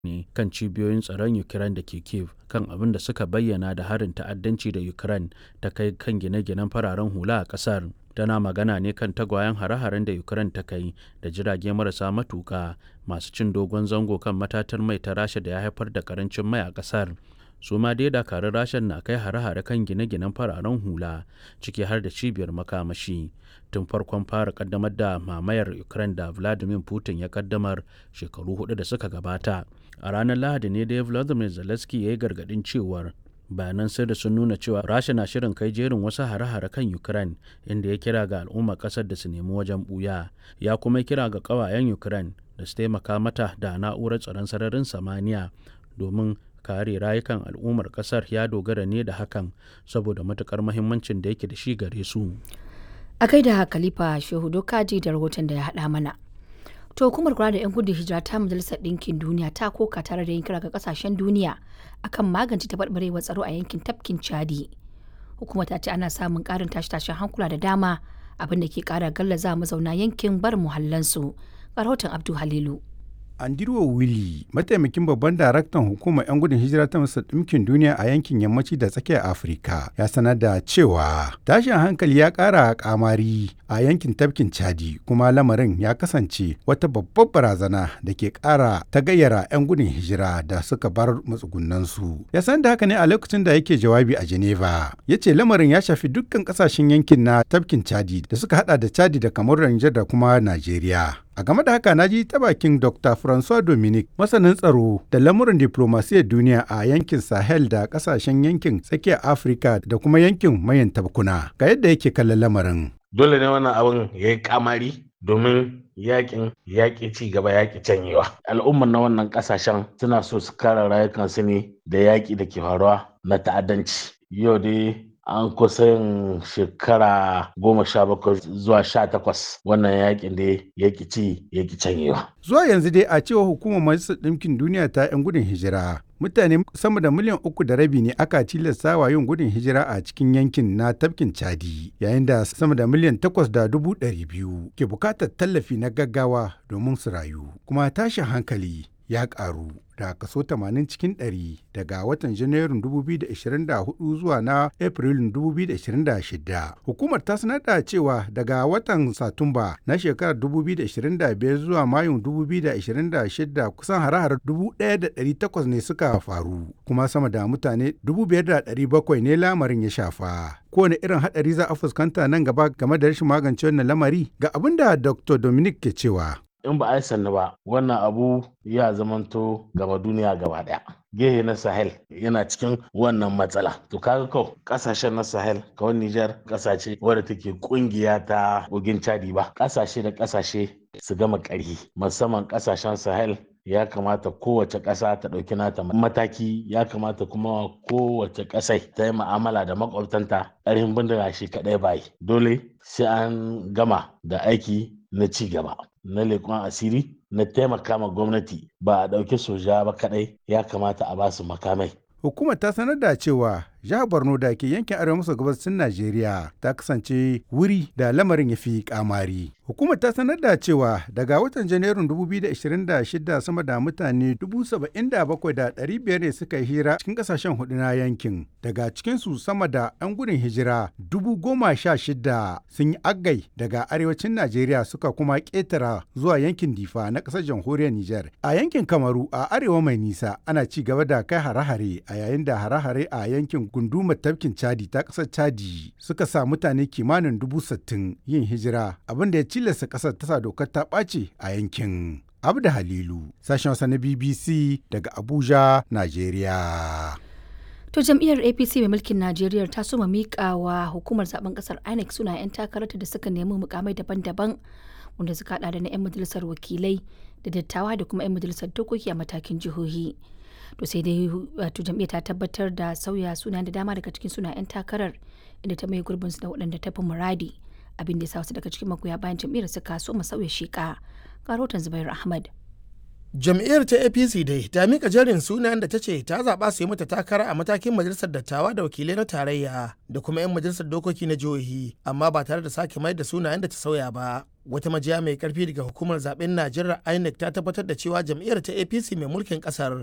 ne kan cibiyoyin tsaron Ukraine da ke Kyiv kan abin da suka bayyana da harin ta'addanci da Ukraine ta kai kan gine-ginen fararen hula a ƙasar. Tana magana ne kan tagwayen hare-haren da Ukraine ta kai da jirage marasa matuƙa masu cin dogon zango kan matatar mai ta Rasha da ya haifar da ƙarancin mai a ƙasar. Su ma dai dakarun Rasha na kai hare-hare kan gine-ginen fararen hula ciki har da cibiyar makamashi. Tun farkon fara kaddamar da mamayar Ukraine da Vladimir Putin ya kaddamar shekaru 4 da suka gabata. A ranar Lahadi ne dai Volodymyr Zelensky ya yi gargadin cewar bayanan sirri sun nuna cewa Rasha na shirin kai jerin wasu hare-hare kan Ukraine, inda ya kira ga al'ummar kasar da su nemi wajen buya. Ya kuma kira ga ƙawayen Ukraine da su taimaka mata da na'urar tsaron sararin samaniya domin kare rayukan al'ummar kasar ya dogara ne da hakan saboda matukar muhimmancin da yake da shi gare su. A kai da Khalifa Shehu Dokaji da rahoton da ya haɗa mana. To hukumar kula da 'yan gudun hijira ta Majalisar Ɗinkin Duniya ta koka tare da yin kira ga kasashen duniya akan magance taɓarɓarewar tsaro a yankin tafkin Chadi. Hukumar ta ce ana samun ƙarin tashe-tashen hankula da dama abin da ke ƙara gallaza mazauna yankin bar muhallansu. Ga rahoton Abdu Halilu. Andrew Willy, mataimakin babban daraktan hukumar 'yan gudun hijira ta Majalisar Ɗinkin Duniya a yankin yammaci da tsakiyar Afirka, ya sanar da cewa tashin hankali ya ƙara kamari a yankin tafkin Chadi, kuma lamarin ya kasance wata babbar barazana da ke ƙara tagayyara 'yan gudun hijira da suka bar matsugunansu. Ya san da haka ne a lokacin da yake jawabi a Geneva. Ya ce lamarin ya shafi dukkan ƙasashen yankin na tafkin Chadi da suka hada da Chadi da Kamaru, Nijar da kuma Najeriya. A game da haka na ji ta bakin Dr. Francois Dominique, masanin tsaro da lamurin diplomasiyar duniya a yankin Sahel da kasashen yankin tsakiyar Afirka da kuma yankin mayan tabkuna. Ga yadda yake kallon lamarin. Dole ne wannan abin ya yi kamari domin yaƙi ci gaba yaƙi canyewa. Al'ummar na wannan kasashen suna so su kare rayukansu ne da yaƙi da ke faruwa na ta'addanci. Yau dai an kusa yin shekara 17 zuwa 18 wannan yakin da yaki ci yaki canyewa. Zuwa yanzu dai a cewa hukumar Majalisar Ɗinkin Duniya ta 'yan gudun hijira, mutane sama da miliyan 3.5 ne aka tilasta wa yin gudun hijira a cikin yankin na tafkin Chadi, yayin da sama da miliyan 8.200 ke bukatar tallafi na gaggawa domin su rayu. Kuma tashin hankali ya ƙaru da kaso 80 cikin 100 daga watan Janairun 2024 zuwa na Afrilun 2026. Hukumar ta sanar da cewa daga watan Satumba na shekarar 2025 zuwa Mayun 2026 kusan hare-hare 1,800 ne suka faru, kuma sama da mutane 5,700 ne lamarin ya shafa. Kowane irin haɗari za a fuskanta nan gaba game da rashin magance wannan lamari? Ga abin da Dr. Dominic ke cewa. In ba a yi sannu ba, wannan abu ya zamanto gaba duniya gaba daya. Gehe na Sahel yana cikin wannan matsala. To kaga ko kasashen na Sahel kawai Nijar kasashe wadda take kungiya ta bugin Chadi ba. Kasashe da kasashe su gama ƙarfi, musamman kasashen Sahel. Ya kamata kowace ƙasa ta ɗauki nata mataki, ya kamata kuma kowace ƙasa ta yi ma'amala da makwabtanta. Ƙarfin bindiga shi kaɗai bayi, dole sai an gama da aiki na ci gaba, na leƙon asiri, na taimaka ma gwamnati, ba a ɗauki soja ba kaɗai, ya kamata a basu makamai. Hukumar ta sanar da cewa jihar Borno da ke yankin arewa maso gabashin Najeriya ta kasance wuri da lamarin ya fi kamari. Hukumar ta sanar da cewa daga watan Janairun 2026 sama da mutane 77,500 ne suka yi hira cikin kasashen hudu na yankin. Daga cikinsu sama da 'yan gudun hijira 16,000 sun yi aggai daga arewacin Najeriya suka kuma ƙetara zuwa yankin Difa na ƙasar jamhuriyar Nijar. A yankin Kamaru a arewa mai nisa ana ci gaba da kai hare-hare a yayin da hare-hare a yankin gundumar tafkin Chadi ta ƙasar Chadi suka sa mutane kimanin 60,000 yin hijira, abinda ya tilasta ƙasar ta sa dokar ta ɓace a yankin. Abda Halilu, sashen Hausa na BBC daga Abuja, Najeriya. To jam'iyyar APC mai mulkin Najeriya ta soma miƙa wa hukumar zaben ƙasar INEC suna 'yan takararta da suka nemi mukamai daban-daban wanda suka hada da na 'yan majalisar wakilai da dattawa da kuma 'yan majalisar dokoki a matakin jihohi. To sai dai wato jam'iyyar ta tabbatar da sauya sunayen da dama daga cikin suna 'yan takarar inda ta mai gurbinsu da waɗanda ta fi muradi, abin da ya sa wasu daga cikin magoya bayan jam'iyyar suka so mu sauya sheka. Ga rahoton Zubair Ahmad. Jam'iyyar ta APC dai ta mika jerin sunayen da ta ce ta zaɓa su yi mata takara a matakin majalisar dattawa da wakilai na tarayya da kuma 'yan majalisar dokoki na jihohi, amma ba tare da sake mai da sunayen da ta sauya ba. Wata majiya mai karfi daga hukumar zaben Najeriya INEC ta tabbatar da cewa jam'iyyar ta APC mai mulkin kasar